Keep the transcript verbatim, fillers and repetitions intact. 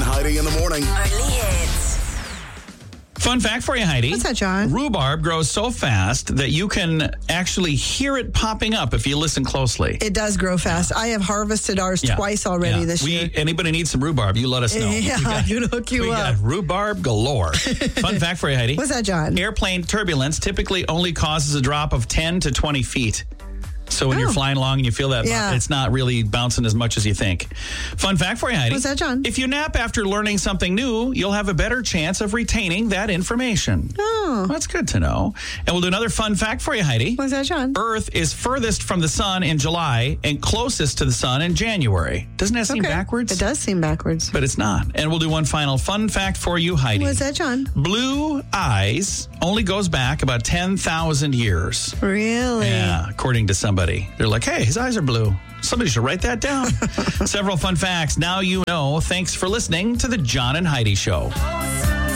Heidi in the morning. Only hits. Fun fact for you, Heidi. What's that, John? Rhubarb grows so fast that you can actually hear it popping up if you listen closely. It does grow fast. I have harvested ours Yeah. twice already Yeah. this we, year. Anybody needs some rhubarb, you let us know. Yeah, We got- I can hook you we up. got rhubarb galore. Fun fact for you, Heidi. What's that, John? Airplane turbulence typically only causes a drop of ten to twenty feet. So when Oh. you're flying along and you feel that, Yeah. it's not really bouncing as much as you think. Fun fact for you, Heidi. What's that, John? If you nap after learning something new, you'll have a better chance of retaining that information. Oh. That's good to know. And we'll do another fun fact for you, Heidi. What's that, John? Earth is furthest from the sun in July and closest to the sun in January. Doesn't that seem Okay. backwards? It does seem backwards. But it's not. And we'll do one final fun fact for you, Heidi. What's that, John? Blue eyes only goes back about ten thousand years. Really? Yeah, according to somebody. They're like, hey, his eyes are blue. Somebody should write that down. Several fun facts. Now you know. Thanks for listening to the John and Heidi Show.